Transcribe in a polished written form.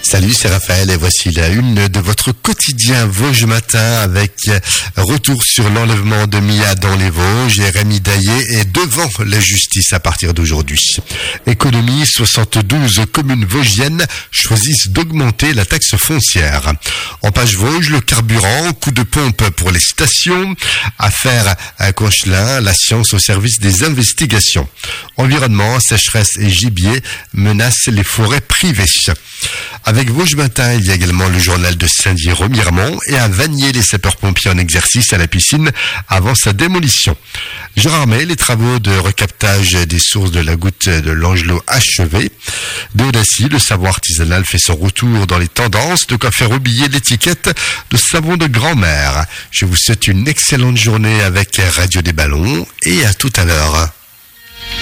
Salut, c'est Raphaël et voici la une de votre quotidien Vosges Matin avec retour sur l'enlèvement de Mia dans les Vosges et Rémi Daillé est devant la justice à partir d'aujourd'hui. Économie, 72 communes vosgiennes choisissent d'augmenter la taxe foncière. En page Vosges, le carburant, coup de pompe pour les stations, affaire à Conchelin, la science au service des investigations. Environnement, sécheresse et gibier menacent les forêts privées. Avec Vosges Matin, il y a également le journal de Saint-Dié-Remiremont et à Vanier, les sapeurs-pompiers en exercice à la piscine avant sa démolition. Gérard May, les travaux de recaptage des sources de la goutte de l'Angelot achevés. De Audacy, le savon artisanal fait son retour dans les tendances, de quoi faire oublier l'étiquette de savon de grand-mère. Je vous souhaite une excellente journée avec Radio des Ballons et à tout à l'heure.